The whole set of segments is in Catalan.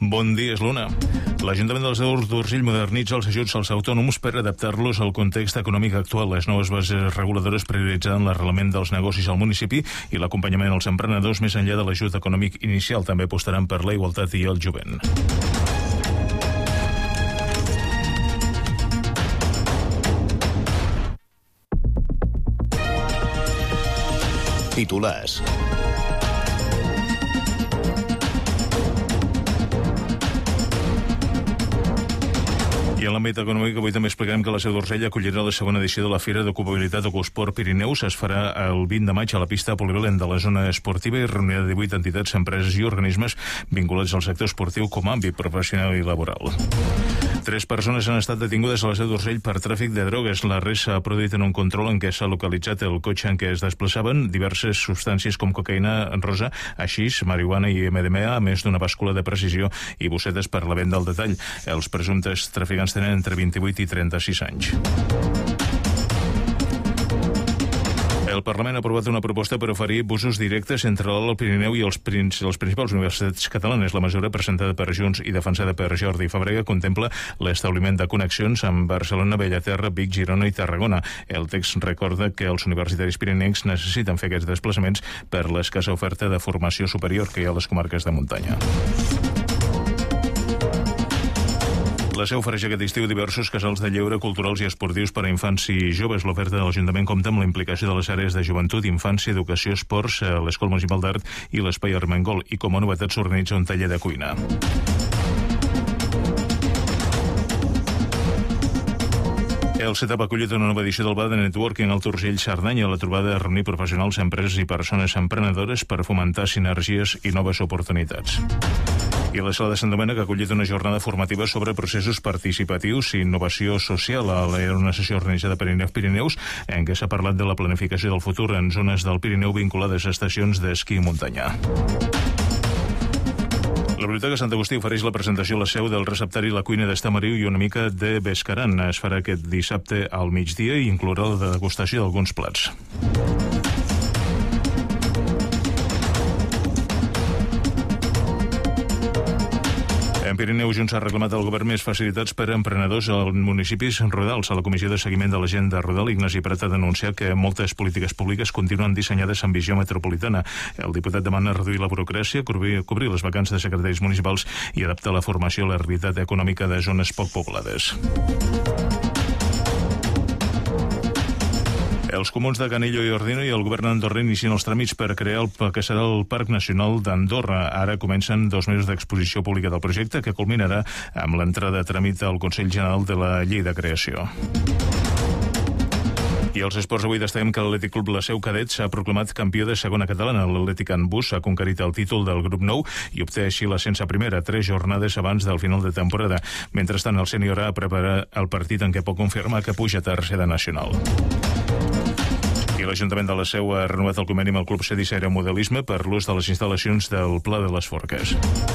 Bon dia, és l'Una. L'Ajuntament dels Adults d'Urgell modernitza els ajuts als autònoms per adaptar-los al context econòmic actual. Les noves bases reguladores prioritzaran l'arrelament dels negocis al municipi i l'acompanyament als emprenedors més enllà de l'ajut econòmic inicial. També apostaran per la igualtat i el jovent. Titulars. I en l'àmbit econòmic avui també explicarem que la Seu d'Urgell acollirà la segona edició de la Fira d'Ocupabilitat Ecosport Pirineus. Es farà el 20 de maig a la pista polivalent de la zona esportiva i reunirà 18 entitats, empreses i organismes vinculats al sector esportiu com a àmbit professional i laboral. 3 persones han estat detingudes a la Seu d'Urgell per tràfic de drogues. La res s'ha produït en un control en què s'ha localitzat el cotxe en què es desplaçaven diverses substàncies com cocaïna rosa, haixix, marihuana i MDMA, a més d'una bàscula de precisió i bossetes per la venda al detall. Els presumptes traficants tenen entre 28 i 36 anys. El Parlament ha aprovat una proposta per oferir busos directes entre l'Alt Pirineu i les principals universitats catalanes. La mesura, presentada per Junts i defensada per Jordi Fàbrega, contempla l'establiment de connexions amb Barcelona, Bellaterra, Vic, Girona i Tarragona. El text recorda que els universitaris pirinencs necessiten fer aquests desplaçaments per l'escassa oferta de formació superior que hi ha a les comarques de muntanya. La Seu ofereix aquest estiu diversos casals de lleure culturals i esportius per a infants i joves. L'oferta de l'Ajuntament compta amb la implicació de les àrees de joventut, infància, educació, esports, l'Escola Municipal d'Art i l'Espai Armengol. I com a novetat s'organitza un taller de cuina. El CETAP ha acollit una nova edició del Bar de Networking al Urgell Cerdanya. La trobada de reunir professionals, empreses i persones emprenedores per fomentar sinergies i noves oportunitats. I la Sala de Sant Domènec ha acollit una jornada formativa sobre processos participatius i innovació social. Era una sessió organitzada per INEF Pirineus en què s'ha parlat de la planificació del futur en zones del Pirineu vinculades a estacions d'esquí i muntanya. La Biblioteca Sant Agustí ofereix la presentació a la Seu del receptari La cuina d'Estamariu i una mica de Bescaran. Es farà aquest dissabte al migdia i inclourà la degustació d'alguns plats. En Pirineu, Junts ha reclamat al govern més facilitats per a emprenedors als municipis rurals. A la Comissió de Seguiment de l'Agenda Rural, Ignasi Prat ha denunciat que moltes polítiques públiques continuen dissenyades amb visió metropolitana. El diputat demana reduir la burocràcia, cobrir les vacants de secretaris municipals i adaptar la formació a la realitat econòmica de zones poc poblades. Els comuns de Canillo i Ordino i el govern andorrà inicien els tràmits per crear el que serà el Parc Nacional d'Andorra. Ara comencen 2 mesos d'exposició pública del projecte que culminarà amb l'entrada a tràmit al Consell General de la Llei de Creació. I als esports avui destaquem que l'Atlètic Club La Seu Cadet s'ha proclamat campió de segona catalana. L'Atlètic Handbus ha conquerit el títol del grup 9 i obté així l'ascens a primera, 3 jornades abans del final de temporada. Mentrestant, el sènior A prepara el partit en què pot confirmar que puja a tercera nacional. I l'Ajuntament de la Seu ha renovat el conveni amb el Club Cedis Aeromodelisme per l'ús de les instal·lacions del Pla de les Forques.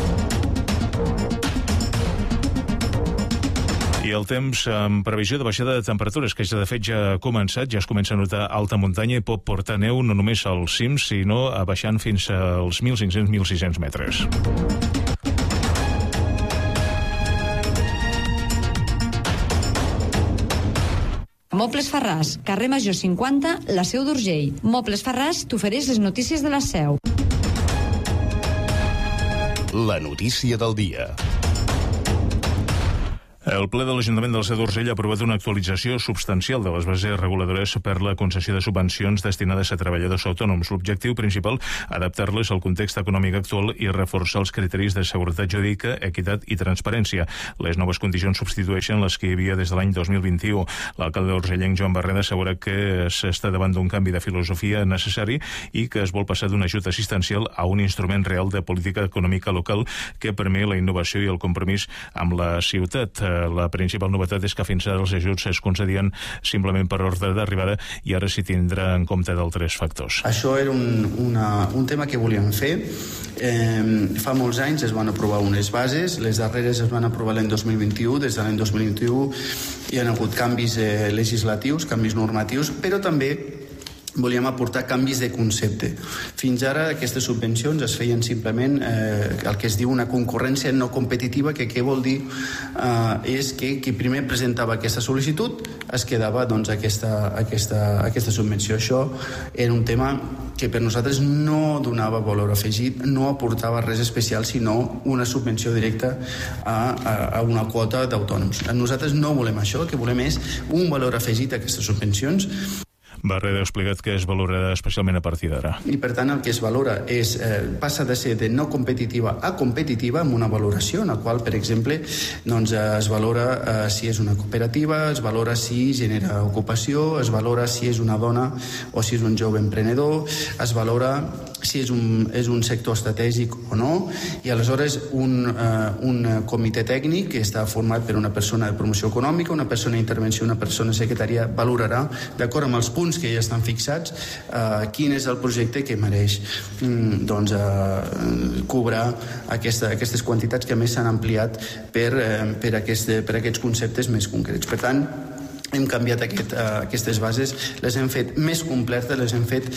I el temps amb previsió de baixada de temperatures, que de fet ja ha començat, ja es comença a notar alta muntanya i pot portar neu no només als cims, sinó a baixant fins als 1.500-1.600 metres. Mobles Farràs, carrer Major 50, la Seu d'Urgell. Mobles Farràs t'ofereix les notícies de la Seu. La notícia del dia. El ple de l'Ajuntament de la Seu d'Urgell ha aprovat una actualització substancial de les bases reguladores per la concessió de subvencions destinades a treballadors autònoms. L'objectiu principal, adaptar-les al context econòmic actual i reforçar els criteris de seguretat jurídica, equitat i transparència. Les noves condicions substitueixen les que hi havia des de l'any 2021. L'alcalde urgellenc Joan Barreda assegura que s'està davant d'un canvi de filosofia necessari i que es vol passar d'un ajut assistencial a un instrument real de política econòmica local que permet la innovació i el compromís amb la ciutat. La principal novetat és que fins ara els ajuts es concedien simplement per ordre d'arribada i ara s'hi tindrà en compte d'altres factors. Això era un tema que volíem fer. Fa molts anys es van aprovar unes bases, les darreres es van aprovar l'any 2021, des de l'any 2021 hi ha hagut canvis legislatius, canvis normatius, però també volíem aportar canvis de concepte. Fins ara aquestes subvencions es feien simplement el que es diu una concurrència no competitiva, que què vol dir? És que qui primer presentava aquesta sol·licitud es quedava doncs, aquesta subvenció. Això era un tema que per nosaltres no donava valor afegit, no aportava res especial, sinó una subvenció directa a una quota d'autònoms. Nosaltres no volem això, el que volem és un valor afegit a aquestes subvencions. Barreda ha explicat que es valorarà especialment a partir d'ara. I per tant el que es valora passa de ser de no competitiva a competitiva amb una valoració en la qual, per exemple, doncs, es valora si és una cooperativa, es valora si genera ocupació, es valora si és una dona o si és un jove emprenedor, es valora si és un sector estratègic o no, i aleshores un comitè tècnic que està format per una persona de promoció econòmica, una persona d'intervenció, una persona secretària, valorarà, d'acord amb els punts que ja estan fixats, quin és el projecte que mereix cobrar aquestes quantitats que a més s'han ampliat per aquests conceptes més concrets. Per tant, hem canviat aquestes bases, les hem fet més completes, les hem fet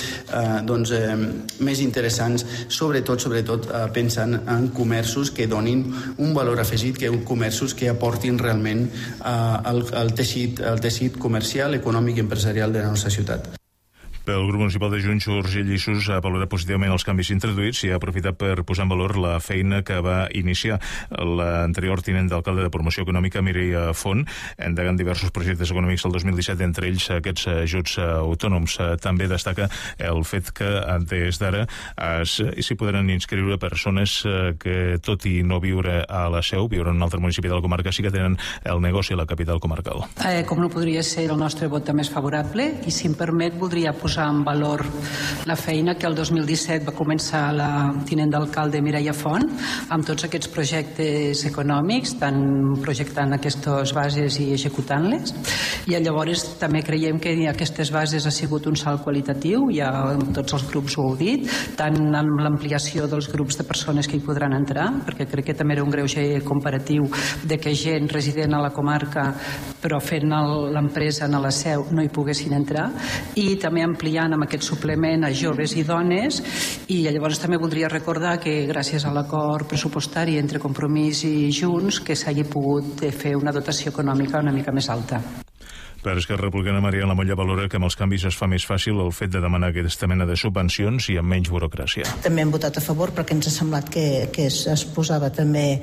més interessants, sobretot pensant en comerços que donin un valor afegit, comerços que aportin realment al teixit comercial, econòmic i empresarial de la nostra ciutat. Pel grup municipal de Junts, Urgell i Sus ha valorat positivament els canvis introduïts i ha aprofitat per posar en valor la feina que va iniciar l'anterior tinent d'alcalde de promoció econòmica, Mireia Font, endegant diversos projectes econòmics el 2017, entre ells aquests ajuts autònoms. També destaca el fet que des d'ara s'hi podran inscriure persones que, tot i no viure a la Seu, viure en un altre municipi de la comarca, sí que tenen el negoci a la capital comarcal. Com no podria ser el nostre vot més favorable, i si em permet voldria posar en valor la feina que el 2017 va començar la tinent d'alcalde Mireia Font amb tots aquests projectes econòmics, tant projectant aquestes bases i executant-les, i llavors també creiem que aquestes bases ha sigut un salt qualitatiu, ja tots els grups ho heu dit, tant amb l'ampliació dels grups de persones que hi podran entrar, perquè crec que també era un greuge comparatiu de que gent resident a la comarca però fent l'empresa a la Seu no hi poguessin entrar, i també ampliant amb aquest suplement a joves i dones. I llavors també voldria recordar que gràcies a l'acord pressupostari entre Compromís i Junts que s'hagi pogut fer una dotació econòmica una mica més alta. Per Esquerra Republicana, Maria Lamolla valora que amb els canvis es fa més fàcil el fet de demanar aquesta mena de subvencions i amb menys burocràcia. També hem votat a favor perquè ens ha semblat que es posava també,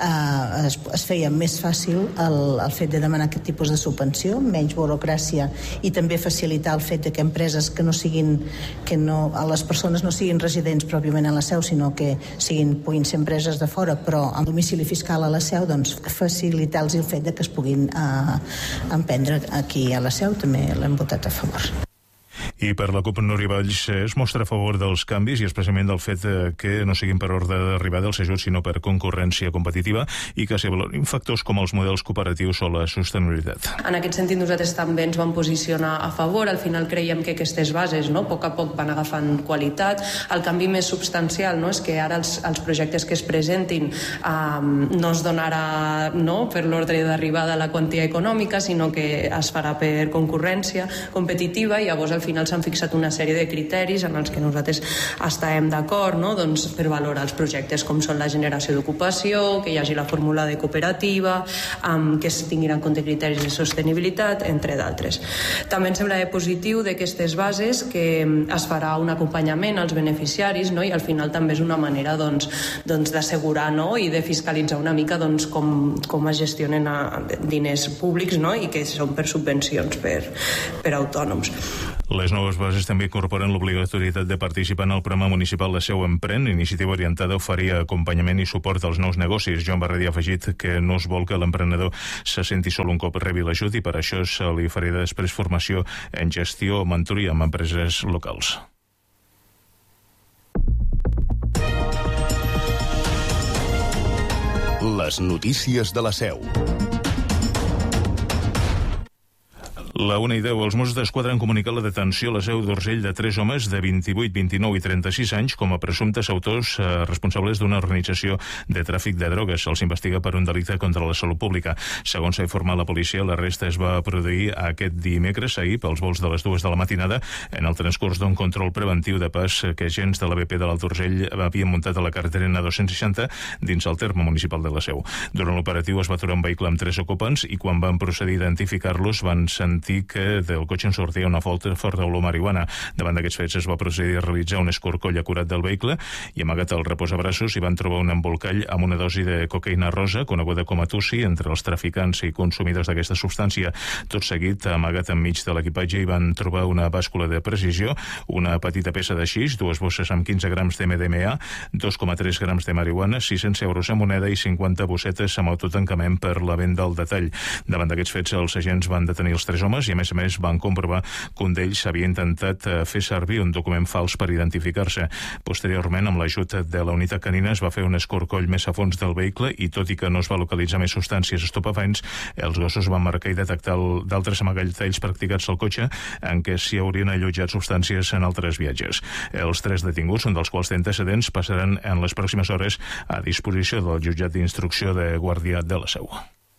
es feia més fàcil el fet de demanar aquest tipus de subvenció, menys burocràcia, i també facilitar el fet de que empreses que les persones no siguin residents pròpiament a la Seu, sinó que puguin ser empreses de fora però amb domicili fiscal a la Seu, doncs facilitar-los el fet de que es puguin emprendre aquí a la Seu, també l'hem votat a favor. I per la CUP, Núria Valls es mostra a favor dels canvis i especialment del fet que no siguin per ordre d'arribada dels ajuts, sinó per concurrència competitiva, i que s'hi valorin factors com els models cooperatius o la sostenibilitat. En aquest sentit, nosaltres també ens vam posicionar a favor. Al final creiem que aquestes bases, a poc a poc van agafant qualitat. El canvi més substancial és que ara els projectes que es presentin no es donarà per l'ordre d'arribada la quantia econòmica, sinó que es farà per concurrència competitiva, i llavors al final s'han fixat una sèrie de criteris en els que nosaltres estàvem d'acord, per valorar els projectes com són la generació d'ocupació, que hi hagi la fórmula de cooperativa, que es tinguin en compte criteris de sostenibilitat, entre d'altres. També ens sembla positiu d'aquestes bases que es farà un acompanyament als beneficiaris, i al final també és una manera d'assegurar i de fiscalitzar una mica com es gestionen diners públics i que són per subvencions per autònoms. Les noves bases també incorporen l'obligatorietat de participar en el programa municipal La Seu Emprèn, iniciativa orientada a oferir acompanyament i suport als nous negocis. Joan Barredi ha afegit que no es vol que l'emprenedor se senti sol un cop rebi l'ajut, i per això se li oferirà després formació en gestió o mentoria amb empreses locals. Les notícies de la Seu. La 1:10, els Mossos d'Esquadra han comunicat la detenció a la Seu d'Urgell de 3 homes de 28, 29 i 36 anys com a presumptes autors responsables d'una organització de tràfic de drogues. Se'ls investiga per un delicte contra la salut pública. Segons s'ha informat la policia, l'arrest es va produir aquest dimecres ahir pels vols de les 2 de la matinada en el transcurs d'un control preventiu de pas que agents de l'ABP de l'Alt Urgell havien muntat a la carretera N260 dins el terme municipal de la Seu. Durant l'operatiu es va aturar un vehicle amb 3 ocupants i quan van procedir a identificar-los van sentir que del cotxe en sortia una forta olor marihuana. Davant d'aquests fets es va procedir a realitzar un escorcoll acurat del vehicle i amagat al reposabraços hi van trobar un embolcall amb una dosi de cocaïna rosa, coneguda com a tussi, entre els traficants i consumidors d'aquesta substància. Tot seguit, amagat enmig de l'equipatge, hi van trobar una bàscula de precisió, una petita peça de xix, 2 bosses amb 15 grams de MDMA, 2,3 grams de marihuana, 600 euros en moneda i 50 bossetes amb autotancament per la venda al detall. Davant d'aquests fets, els agents van detenir els 3 homes i, a més, van comprovar que un d'ells havia intentat fer servir un document fals per identificar-se. Posteriorment, amb l'ajut de la unitat canina, es va fer un escorcoll més a fons del vehicle i, tot i que no es va localitzar més substàncies estupefaents, els gossos van marcar i detectar d'altres amagattalls practicats al cotxe en què s'hi haurien allotjat substàncies en altres viatges. Els 3 detinguts, un dels quals té antecedents, passaran en les pròximes hores a disposició del jutjat d'instrucció de Guàrdia de la Seu.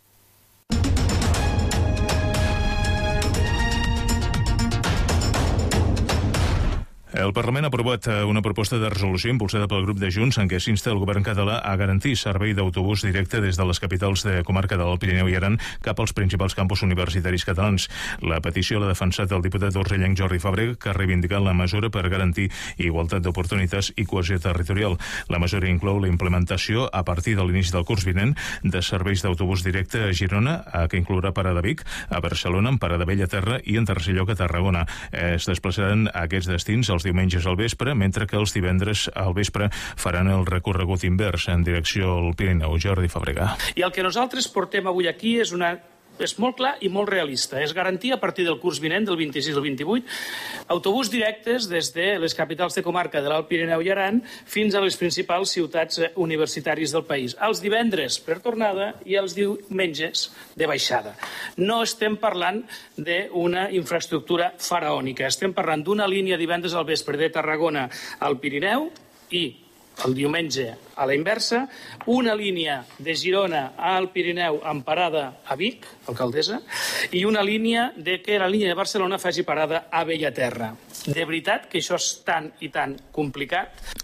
El Parlament ha aprovat una proposta de resolució impulsada pel grup de Junts en què s'insta el govern català a garantir servei d'autobús directe des de les capitals de comarca del Pirineu i Aran cap als principals campus universitaris catalans. La petició l'ha defensat el diputat urgellenc Jordi Fàbrega, que ha reivindicat la mesura per garantir igualtat d'oportunitats i cohesió territorial. La mesura inclou la implementació, a partir de l'inici del curs vinent, de serveis d'autobús directe a Girona, que inclourà parada a Vic, a Barcelona, amb parada a Bellaterra i, en tercer lloc, a Tarragona. Es desplaçaran a aquests destins els diumenges al vespre, mentre que els divendres al vespre faran el recorregut invers en direcció al Pirineu. Jordi Fàbrega. I el que nosaltres portem avui aquí és molt clar i molt realista. És garantir a partir del curs vinent, del 26 al 28, autobús directes des de les capitals de comarca de l'Alt Pirineu i Aran fins a les principals ciutats universitàries del país. Els divendres per tornada i els diumenges de baixada. No estem parlant d'una infraestructura faraònica. Estem parlant d'una línia divendres al vespre de Tarragona al Pirineu i el diumenge a la inversa, una línia de Girona al Pirineu amb parada a Vic, alcaldessa, i una línia que la línia de Barcelona faci parada a Bellaterra. De veritat que això és tan i tan complicat.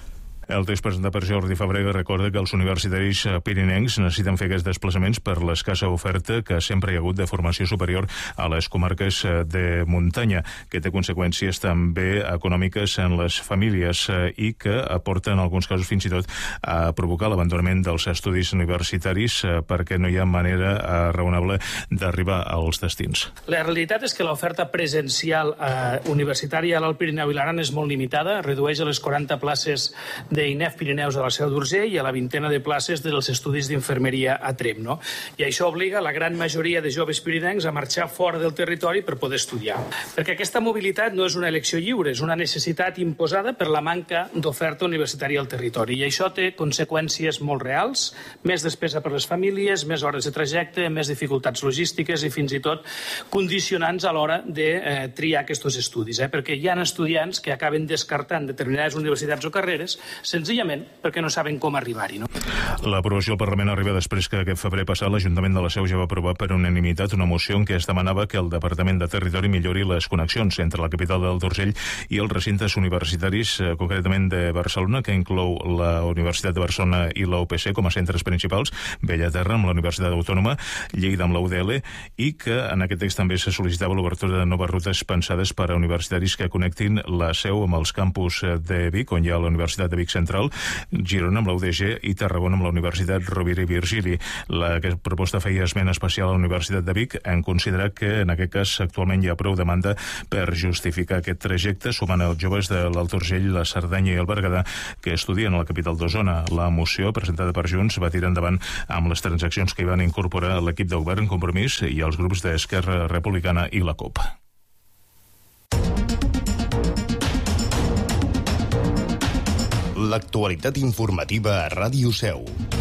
El text presentat per Jordi Fàbrega recorda que els universitaris pirinencs necessiten fer aquests desplaçaments per l'escassa oferta que sempre hi ha hagut de formació superior a les comarques de muntanya, que té conseqüències també econòmiques en les famílies i que aporten en alguns casos fins i tot a provocar l'abandonament dels estudis universitaris perquè no hi ha manera raonable d'arribar als destins. La realitat és que l'oferta presencial universitària a l'Alt Pirineu i l'Aran és molt limitada, redueix a les 40 places d'INEF Pirineus a la Seu d'Urgell i a la 20a de places dels estudis d'infermeria a Tremp. No? I això obliga la gran majoria de joves pirinencs a marxar fora del territori per poder estudiar. Perquè aquesta mobilitat no és una elecció lliure, és una necessitat imposada per la manca d'oferta universitària al territori. I això té conseqüències molt reals, més despesa per les famílies, més hores de trajecte, més dificultats logístiques i fins i tot condicionants a l'hora de triar aquests estudis. Perquè hi ha estudiants que acaben descartant determinades universitats o carreres senzillament perquè no saben com arribar-hi. No? L'aprovació al Parlament arriba després que aquest febrer passat l'Ajuntament de la Seu ja va aprovar per unanimitat una moció en què es demanava que el Departament de Territori millori les connexions entre la capital del Urgell i els recintes universitaris, concretament de Barcelona, que inclou la Universitat de Barcelona i la UPC com a centres principals, Bellaterra amb la Universitat Autònoma, Lleida amb la UDL, i que en aquest text també se sol·licitava l'obertura de noves rutes pensades per a universitaris que connectin la Seu amb els campus de Vic, on hi ha la Universitat de Vic Central, Girona amb la UDG i Tarragona amb la Universitat Rovira i Virgili. La proposta feia esment especial a la Universitat de Vic en considerar que en aquest cas actualment hi ha prou demanda per justificar aquest trajecte, sumant els joves de l'Alt Urgell, la Cerdanya i el Berguedà que estudien a la capital d'Osona. La moció presentada per Junts va tirar endavant amb les transaccions que hi van incorporar l'equip de govern Compromís i els grups d'Esquerra Republicana i la CUP. L'actualitat informativa a Ràdio Seu.